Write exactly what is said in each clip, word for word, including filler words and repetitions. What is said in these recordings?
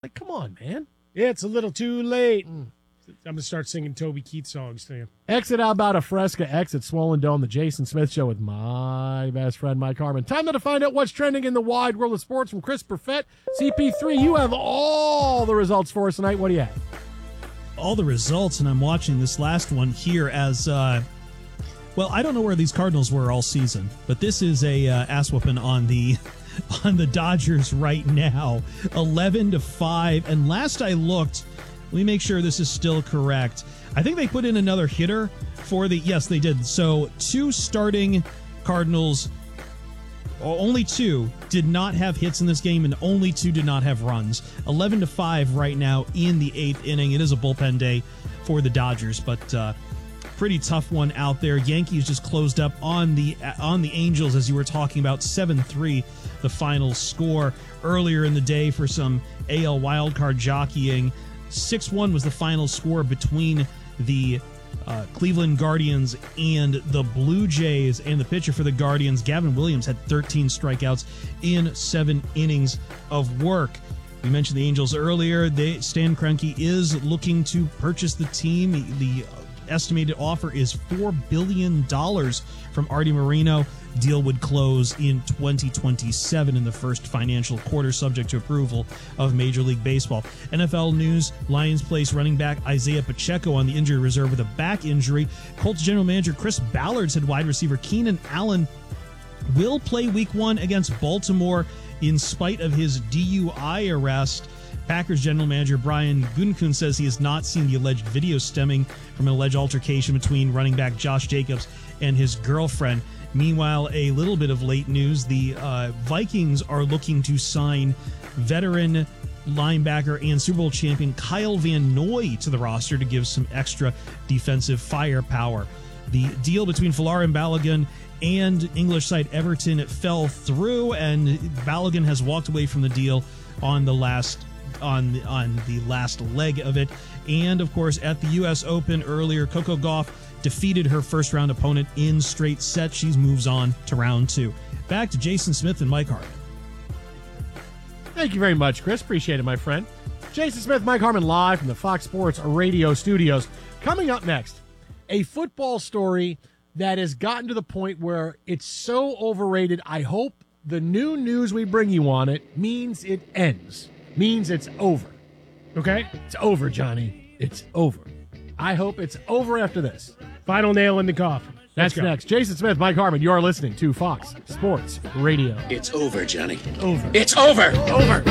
Like, come on, man. Yeah, it's a little too late. Mm. I'm going to start singing Toby Keith songs to you. Exit out about a Fresca, exit Swollen Dome, the Jason Smith Show with my best friend, Mike Harmon. Time now to find out what's trending in the wide world of sports from Chris Perfett. C P three, you have all the results for us tonight. What do you have? All the results, and I'm watching this last one here as, uh, well, I don't know where these Cardinals were all season, but this is a uh, ass whooping on the on the Dodgers right now, eleven to five. And last I looked, let me make sure this is still correct. I think they put in another hitter for the, yes, they did. So two starting Cardinals, only two did not have hits in this game, and only two did not have runs. eleven to five right now in the eighth inning. It is a bullpen day for the Dodgers, but uh, pretty tough one out there. Yankees just closed up on the on the Angels, as you were talking about, seven three, the final score. Earlier in the day for some A L wildcard jockeying, six one was the final score between the uh, Cleveland Guardians and the Blue Jays, and the pitcher for the Guardians, Gavin Williams, had thirteen strikeouts in seven innings of work. We mentioned the Angels earlier. They, Stan Kroenke is looking to purchase the team. The estimated offer is four billion dollars from Artie Moreno. Deal would close in twenty twenty-seven in the first financial quarter, subject to approval of Major League Baseball. N F L news, Lions place running back Isaiah Pacheco on the injury reserve with a back injury. Colts general manager Chris Ballard said wide receiver Keenan Allen will play week one against Baltimore in spite of his D U I arrest. Packers general manager Brian Gutekunst says he has not seen the alleged video stemming from an alleged altercation between running back Josh Jacobs and his girlfriend. Meanwhile, a little bit of late news, the uh, Vikings are looking to sign veteran linebacker and Super Bowl champion Kyle Van Noy to the roster to give some extra defensive firepower. The deal between Folarin Balogun and English side Everton fell through, and Balogun has walked away from the deal on the last on on the last leg of it. And of course, at the U S Open earlier, Coco Gauff defeated her first round opponent in straight sets. She moves on to round two. Back to Jason Smith and Mike Harmon. Thank you very much, Chris. Appreciate it, my friend. Jason Smith, Mike Harmon, live from the Fox Sports Radio studios. Coming up next, a football story that has gotten to the point where it's so overrated. I hope the new news we bring you on it means it ends, means it's over. Okay? It's over, Johnny. It's over. I hope it's over after this. Final nail in the coffin. That's next. Jason Smith, Mike Harmon, you are listening to Fox Sports Radio. It's over, Johnny. Over. It's over. Over.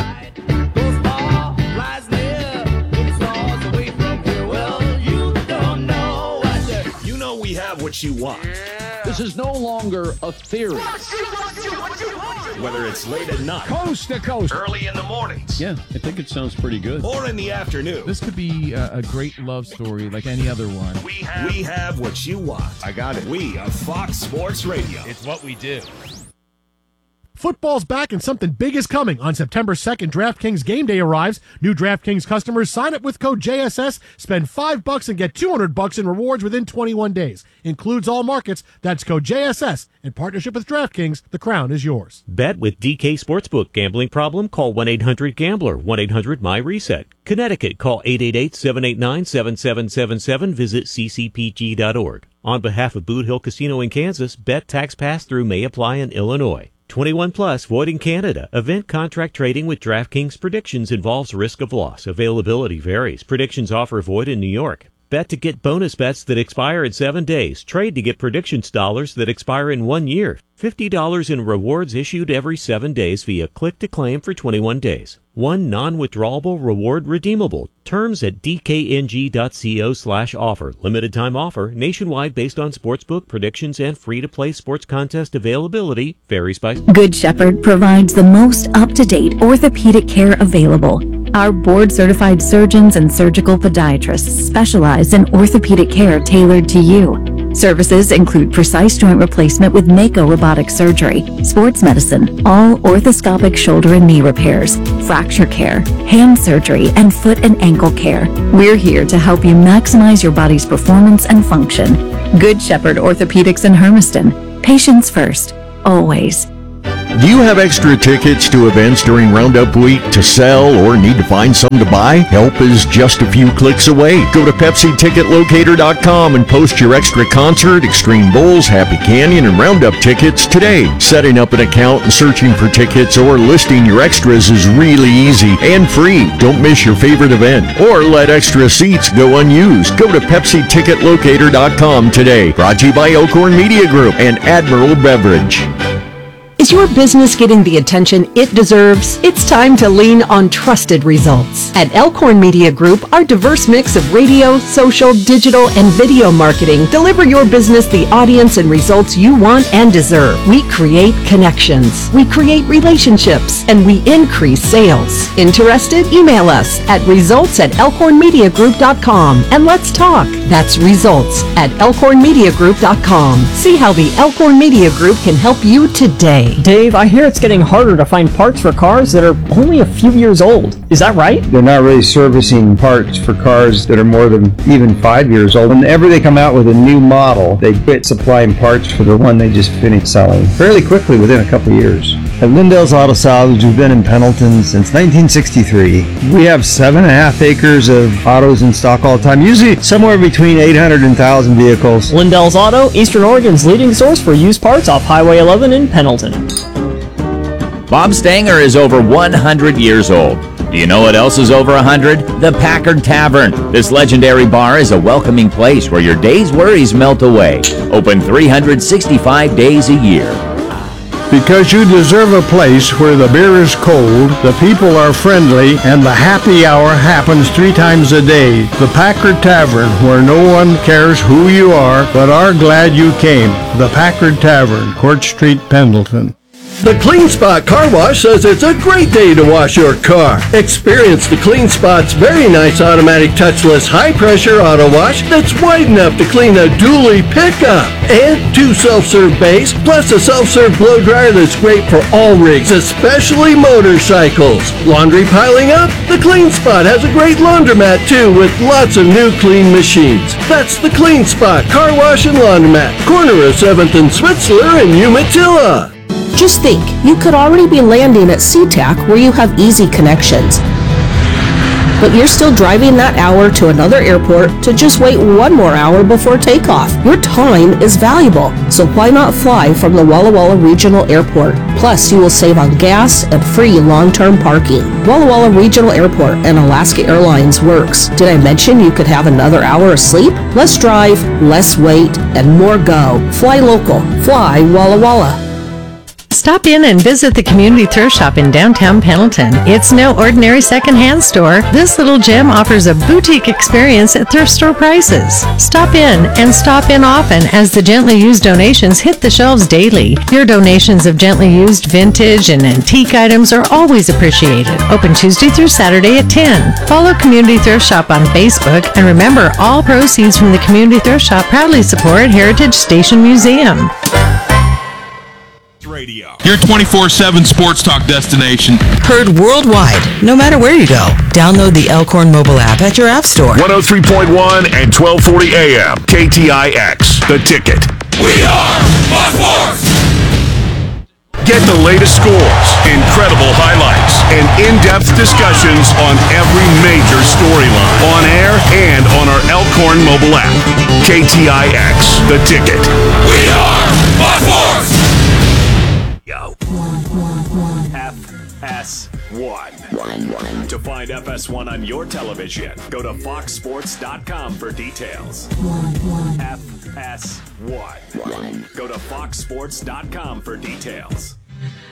You know we have what you want. This is no longer a theory. Whether it's late at night, Coast to coast, early in the mornings, yeah, I think it sounds pretty good. or in the afternoon, This could be a, a great love story like any other one. we have, we have what you want. I got it. We are Fox Sports Radio. It's what we do. Football's back and something big is coming. On September second, DraftKings Game Day arrives. New DraftKings customers sign up with code J S S, spend five bucks and get two hundred bucks in rewards within twenty-one days. Includes all markets. That's code J S S. In partnership with DraftKings, the crown is yours. Bet with D K Sportsbook. Gambling problem? Call one eight hundred gambler, one eight hundred my reset. Connecticut, call eight eight eight, seven eight nine, seven seven seven seven. Visit c c p g dot org. On behalf of Boot Hill Casino in Kansas, bet tax pass-through may apply in Illinois. twenty-one plus, void in Canada. Event contract trading with DraftKings Predictions involves risk of loss. Availability varies. Predictions offer void in New York. Bet to get bonus bets that expire in seven days. Trade to get predictions dollars that expire in one year. fifty dollars in rewards issued every seven days via click to claim for twenty-one days. One non-withdrawable reward redeemable. Terms at dkng.co slash offer. Limited time offer. Nationwide based on sportsbook predictions and free-to-play sports contest availability. Varies by... Good Shepherd provides the most up-to-date orthopedic care available. Our board-certified surgeons and surgical podiatrists specialize in orthopedic care tailored to you. Services include precise joint replacement with Mako robotic surgery, sports medicine, all orthoscopic shoulder and knee repairs, fracture care, hand surgery, and foot and ankle care. We're here to help you maximize your body's performance and function. Good Shepherd Orthopedics in Hermiston. Patients first, always. Do you have extra tickets to events during Roundup Week to sell or need to find some to buy? Help is just a few clicks away. Go to Pepsi Ticket Locator dot com and post your extra concert, Extreme Bulls, Happy Canyon, and Roundup tickets today. Setting up an account and searching for tickets or listing your extras is really easy and free. Don't miss your favorite event or let extra seats go unused. Go to Pepsi Ticket Locator dot com today. Brought to you by Elkhorn Media Group and Admiral Beverage. Is your business getting the attention it deserves? It's time to lean on trusted results. At Elkhorn Media Group, our diverse mix of radio, social, digital, and video marketing deliver your business the audience and results you want and deserve. We create connections, we create relationships, and we increase sales. Interested? Email us at results at elkhorn media group dot com and let's talk. That's results at elkhorn media group dot com. See how the Elkhorn Media Group can help you today. Dave, I hear it's getting harder to find parts for cars that are only a few years old. Is that right? They're not really servicing parts for cars that are more than even five years old. Whenever they come out with a new model, they quit supplying parts for the one they just finished selling fairly quickly within a couple of years. At Lindell's Auto Salvage, we've been in Pendleton since nineteen sixty-three. We have seven and a half acres of autos in stock all the time, usually somewhere between eight hundred and one thousand vehicles. Lindell's Auto, Eastern Oregon's leading source for used parts off Highway eleven in Pendleton. Bob Stanger is over one hundred years old. Do you know what else is over one hundred? The Packard Tavern. This legendary bar is a welcoming place where your day's worries melt away. Open three hundred sixty-five days a year. Because you deserve a place where the beer is cold, the people are friendly, and the happy hour happens three times a day. The Packard Tavern, where no one cares who you are, but are glad you came. The Packard Tavern, Court Street, Pendleton. The Clean Spot Car Wash says it's a great day to wash your car. Experience the Clean Spot's very nice automatic touchless high-pressure auto wash that's wide enough to clean a dually pickup. And two self-serve bays, plus a self-serve blow dryer that's great for all rigs, especially motorcycles. Laundry piling up? The Clean Spot has a great laundromat too, with lots of new clean machines. That's the Clean Spot Car Wash and Laundromat, corner of seventh and Switzler in Umatilla. Just think, you could already be landing at SeaTac where you have easy connections. But you're still driving that hour to another airport to just wait one more hour before takeoff. Your time is valuable, so why not fly from the Walla Walla Regional Airport? Plus, you will save on gas and free long-term parking. Walla Walla Regional Airport and Alaska Airlines works. Did I mention you could have another hour of sleep? Less drive, less wait, and more go. Fly local. Fly Walla Walla. Stop in and visit the Community Thrift Shop in downtown Pendleton. It's no ordinary secondhand store. This little gem offers a boutique experience at thrift store prices. Stop in and stop in often as the gently used donations hit the shelves daily. Your donations of gently used vintage and antique items are always appreciated. Open Tuesday through Saturday at ten. Follow Community Thrift Shop on Facebook, and remember, all proceeds from the Community Thrift Shop proudly support Heritage Station Museum. Radio. Your twenty-four seven sports talk destination. Heard worldwide, no matter where you go. Download the Elkhorn mobile app at your app store. one oh three point one and twelve forty A M. K T I X, The Ticket. We are Fox Sports! Get the latest scores, incredible highlights, and in-depth discussions on every major storyline. On air and on our Elkhorn mobile app. K T I X, The Ticket. We are Fox Sports! F S one. To find F S one on your television, go to fox sports dot com for details. F S one. Go to fox sports dot com for details.